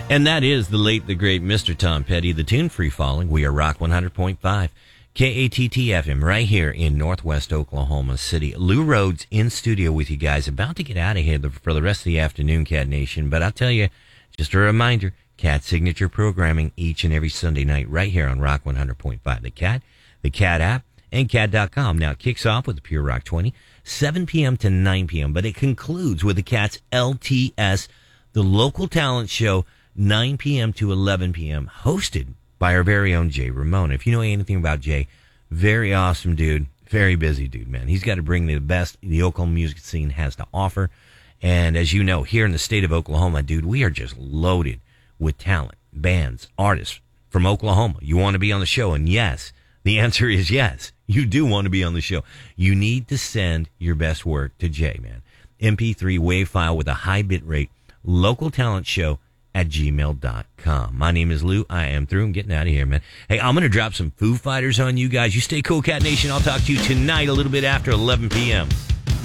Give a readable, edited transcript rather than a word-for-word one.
And that is the late, the great Mr. Tom Petty, the tune Free Falling. We are Rock 100.5, KATT-FM, right here in Northwest Oklahoma City. Lou Rhodes in studio with you guys, about to get out of here for the rest of the afternoon, Cat Nation. But I'll tell you, just a reminder, Cat signature programming each and every Sunday night right here on Rock 100.5. The Cat app, and Cat.com. Now, it kicks off with the Pure Rock 20, 7 p.m. to 9 p.m., but it concludes with the Cat's LTS, the local talent show, 9 p.m. to 11 p.m., hosted by our very own Jay Ramone. If you know anything about Jay, very awesome dude, very busy dude, man. He's got to bring the best the Oklahoma music scene has to offer. And as you know, here in the state of Oklahoma, dude, we are just loaded with talent, bands, artists from Oklahoma. You want to be on the show? And yes, the answer is yes. You do want to be on the show. You need to send your best work to Jay, man. MP3 WAV file with a high bit rate, local talent show at gmail.com. My name is Lou. I am through. I'm getting out of here, man. Hey, I'm going to drop some Foo Fighters on you guys. You stay cool, Cat Nation. I'll talk to you tonight a little bit after 11 p.m.